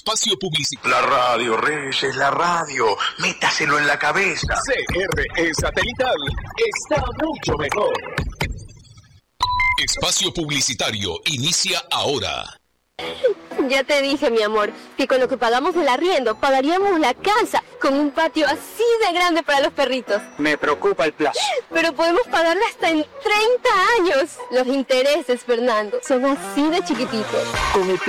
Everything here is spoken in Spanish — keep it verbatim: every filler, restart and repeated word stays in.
Espacio publicitario. La radio, Reyes, la radio. Métaselo en la cabeza. C R E Satelital está mucho mejor. Espacio publicitario inicia ahora. Ya te dije, mi amor, que con lo que pagamos del arriendo pagaríamos la casa con un patio así de grande para los perritos. Me preocupa el plazo. Pero podemos pagarla hasta en treinta años. Los intereses, Fernando, son así de chiquititos. Con el